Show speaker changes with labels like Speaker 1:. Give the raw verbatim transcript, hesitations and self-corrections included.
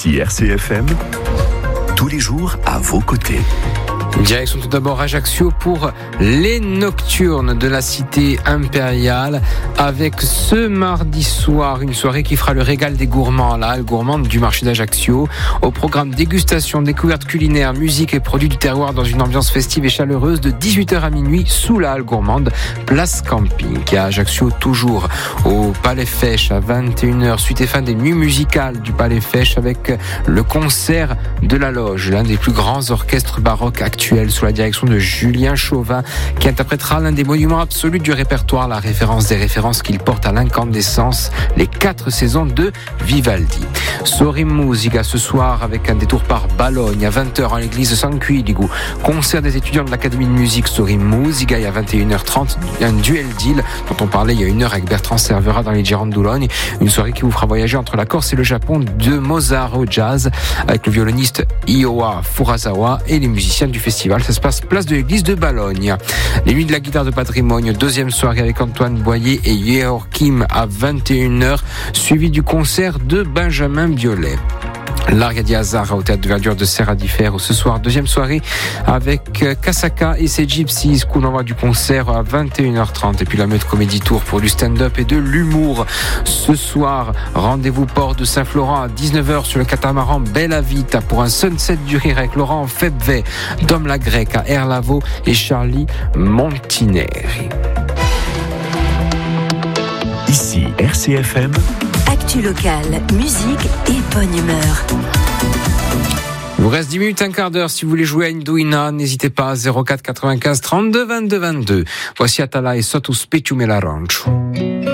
Speaker 1: Ici R C F M, tous les jours à vos côtés.
Speaker 2: Direction tout d'abord Ajaccio pour les nocturnes de la cité impériale avec ce mardi soir une soirée qui fera le régal des gourmands, la halle gourmande du marché d'Ajaccio. Au programme dégustation, découverte culinaire, musique et produits du terroir dans une ambiance festive et chaleureuse de dix-huit heures à minuit sous la halle gourmande, place camping. Qui à Ajaccio toujours au Palais Fèche à vingt et une heures, suite et fin des nuits musicales du Palais Fèche avec le concert de la Loge, l'un des plus grands orchestres baroques actuels, sous la direction de Julien Chauvin, qui interprétera l'un des monuments absolus du répertoire, la référence des références qu'il porte à l'incandescence, les quatre saisons de Vivaldi. Sorim Musica ce soir avec un détour par Balogne à vingt heures à l'église San Quiligo. Concert des étudiants de l'Académie de musique Sorim Musica et à vingt et une heures trente, un duel deal dont on parlait il y a une heure avec Bertrand Servera dans les Gironde-Boulogne. Une soirée qui vous fera voyager entre la Corse et le Japon de Mozart au jazz avec le violoniste Iowa Furusawa et les musiciens du festival. Ça se passe place de l'église de Balogne. Les nuits de la guitare de patrimoine, deuxième soirée avec Antoine Boyer et Yeorkim à vingt et une heures, suivi du concert de Benjamin Biolay. L'Arcadia Azar au théâtre de verdure de Serra di Ferro ce soir, deuxième soirée avec Kasaka et ses Gypsies, coup d'envoi du concert à vingt et une heures trente. Et puis la Meute Comedy Tour pour du stand-up et de l'humour. Ce soir, rendez-vous port de Saint-Florent à dix-neuf heures sur le catamaran Bella Vita pour un sunset du rire avec Laurent Febvet, Dom la Grecque à Erlavo et Charlie Montineri.
Speaker 1: Ici R C F M.
Speaker 3: Actu locale, musique et bonne humeur.
Speaker 2: Il vous reste dix minutes, un quart d'heure. Si vous voulez jouer à Indouina, n'hésitez pas à zéro quatre quatre-vingt-quinze trente-deux vingt-deux vingt-deux. Voici Atala et Sotus Peciume l'Arancio.